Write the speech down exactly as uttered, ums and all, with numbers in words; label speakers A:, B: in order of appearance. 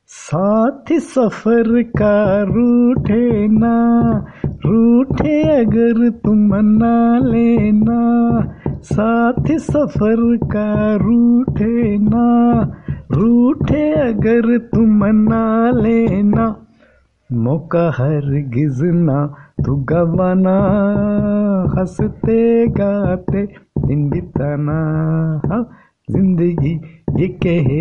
A: साथ सफर का रूठे ना, रूठे अगर तुम मना लेना। साथ सफर का रूठे ना, रूठे अगर तुम मना लेना। मौका हरगिज़ ना तू गवाना, हंसते गाते दिन बिताना। हाँ, जिंदगी ये कहे